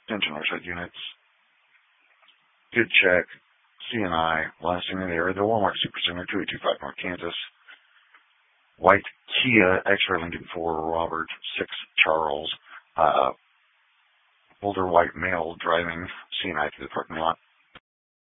Attention Orside units. Good check. CNI, lasting in the area. The Walmart Supercenter, 2825 North Kansas. White Kia, X-Ray Lincoln 4, Robert, 6 Charles. Older white male driving CNI through the parking lot.